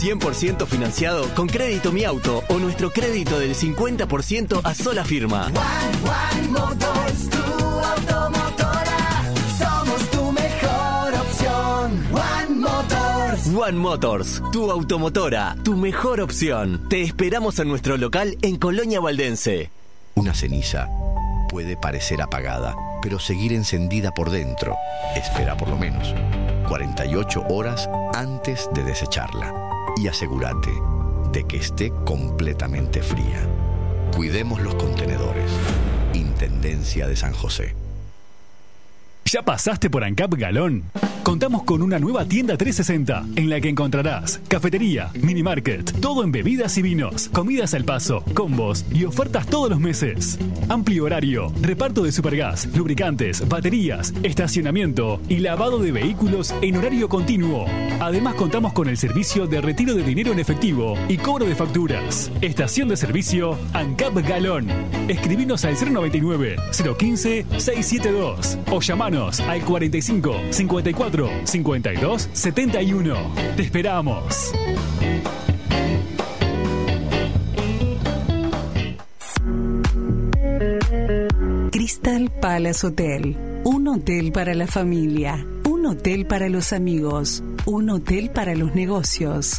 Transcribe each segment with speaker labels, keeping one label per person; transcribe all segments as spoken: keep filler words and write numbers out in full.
Speaker 1: cien por ciento financiado con Crédito Mi Auto o nuestro crédito del cincuenta por ciento a sola firma.
Speaker 2: One, One Motors, tu automotora. Somos tu mejor opción. One Motors.
Speaker 1: One Motors, tu automotora, tu mejor opción. Te esperamos en nuestro local en Colonia Valdense.
Speaker 3: Una ceniza puede parecer apagada, pero seguir encendida por dentro. Espera por lo menos cuarenta y ocho horas antes de desecharla. Y asegúrate de que esté completamente fría. Cuidemos los contenedores. Intendencia de San José.
Speaker 4: ¿Ya pasaste por ANCAP Galón? Contamos con una nueva tienda trescientos sesenta en la que encontrarás cafetería, mini market, todo en bebidas y vinos, comidas al paso, combos y ofertas todos los meses. Amplio horario, reparto de supergas, lubricantes, baterías, estacionamiento y lavado de vehículos en horario continuo. Además contamos con el servicio de retiro de dinero en efectivo y cobro de facturas. Estación de servicio ANCAP Galón. Escribinos al cero noventa y nueve, cero quince, seiscientos setenta y dos o llamanos al cuarenta y cinco, cincuenta y cuatro, cincuenta y dos, setenta y uno. Te esperamos.
Speaker 5: Crystal Palace Hotel. Un hotel para la familia. Un hotel para los amigos. Un hotel para los negocios.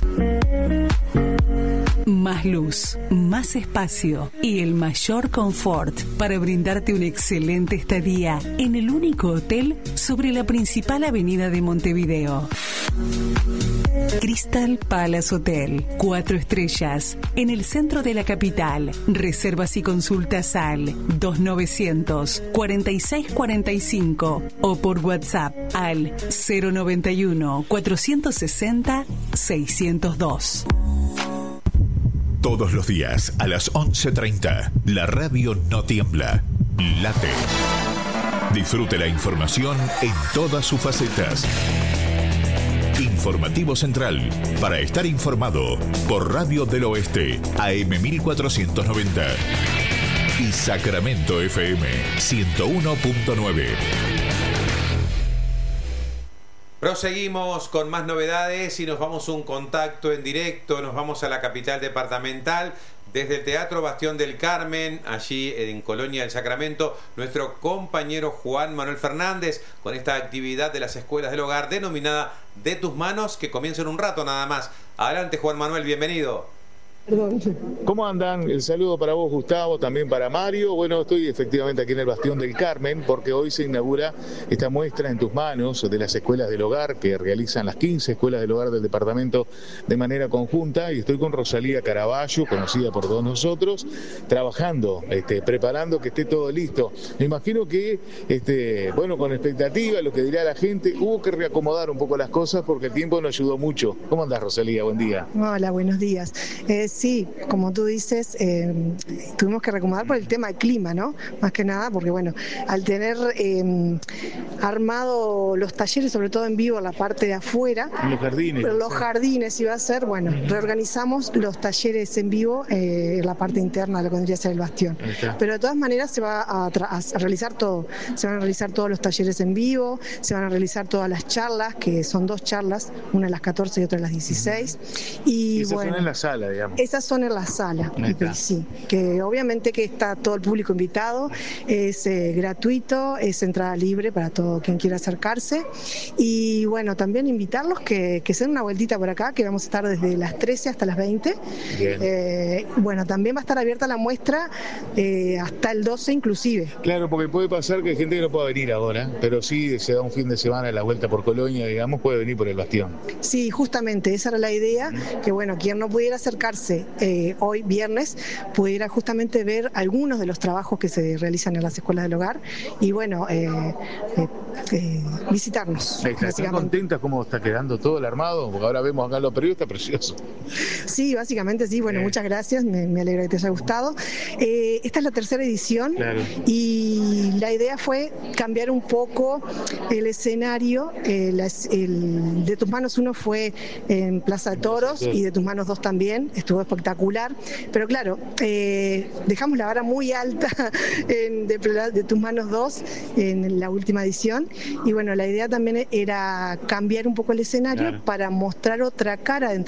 Speaker 5: Más luz, más espacio y el mayor confort para brindarte una excelente estadía en el único hotel sobre la principal avenida de Montevideo. Crystal Palace Hotel, cuatro estrellas, en el centro de la capital. Reservas y consultas al dos novecientos, cuarenta y seis cuarenta y cinco o por WhatsApp al cero noventa y uno, cuatrocientos sesenta, seiscientos dos.
Speaker 6: Todos los días a las once treinta, la radio no tiembla, late. Disfrute la información en todas sus facetas. Informativo Central, para estar informado, por Radio del Oeste, A M mil cuatrocientos noventa y Sacramento F M ciento uno punto nueve.
Speaker 7: Proseguimos con más novedades y nos vamos a un contacto en directo, nos vamos a la capital departamental, desde el Teatro Bastión del Carmen, allí en Colonia del Sacramento, nuestro compañero Juan Manuel Fernández, con esta actividad de las escuelas del hogar denominada De Tus Manos, que comienza en un rato nada más. Adelante, Juan Manuel, bienvenido.
Speaker 8: ¿Cómo andan? El saludo para vos, Gustavo, también para Mario. Bueno, estoy efectivamente aquí en el Bastión del Carmen porque hoy se inaugura esta muestra En Tus Manos de las escuelas del hogar que realizan las quince escuelas del hogar del departamento de manera conjunta, y estoy con Rosalía Caraballo, conocida por todos nosotros, trabajando, este, preparando que esté todo listo. Me imagino que, este, bueno, con expectativa, lo que dirá la gente, hubo que reacomodar un poco las cosas porque el tiempo nos ayudó mucho. ¿Cómo andás, Rosalía? Buen día.
Speaker 9: Hola, buenos días. Eh, Sí, como tú dices, eh, tuvimos que recomodar por el tema del clima, ¿no? Más que nada, porque bueno, al tener eh, armado los talleres, sobre todo en vivo, la parte de afuera,
Speaker 8: los jardines,
Speaker 9: los jardines iba a ser, bueno, reorganizamos los talleres en vivo eh, en la parte interna de lo que vendría a ser el bastión. Pero de todas maneras se va a, a realizar todo, se van a realizar todos los talleres en vivo, se van a realizar todas las charlas, que son dos charlas, una a las catorce y otra a las dieciséis. Y,
Speaker 8: y esas
Speaker 9: bueno,
Speaker 8: son en la sala, digamos.
Speaker 9: Esas son en la sala, sí, que obviamente que está todo el público invitado, es eh, gratuito, es entrada libre para todo quien quiera acercarse, y bueno, también invitarlos que, que se den una vueltita por acá, que vamos a estar desde las trece hasta las veinte. Bien. Eh, bueno, también va a estar abierta la muestra eh, hasta el doce inclusive.
Speaker 8: Claro, porque puede pasar que hay gente que no pueda venir ahora, pero sí se da un fin de semana a la vuelta por Colonia, digamos, puede venir por el Bastión.
Speaker 9: Sí, justamente, esa era la idea, que bueno, quien no pudiera acercarse Eh, hoy viernes pudiera justamente ver algunos de los trabajos que se realizan en las escuelas del hogar y bueno, eh, eh, eh, visitarnos.
Speaker 8: ¿Están contentas cómo está quedando todo el armado? Porque ahora vemos acá los periodos, está precioso.
Speaker 9: Sí, básicamente sí, bueno, eh. muchas gracias, me, me alegra que te haya gustado. Eh, esta es la tercera edición, claro, y la idea fue cambiar un poco el escenario. Eh, las, el, De Tus Manos uno fue en Plaza de Toros sí, y De Tus Manos dos también, estuvo espectacular, pero claro, eh, dejamos la vara muy alta en de, de Tus Manos dos en la última edición, y bueno, la idea también era cambiar un poco el escenario, claro, para mostrar otra cara de